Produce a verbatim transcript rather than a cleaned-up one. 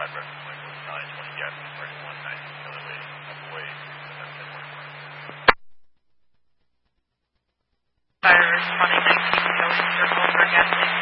five reference point was nine twenty gas burning one ninety, Killer Lady, up away, seven ten twenty-four. Fire responding nineteen, going circle for gas leak.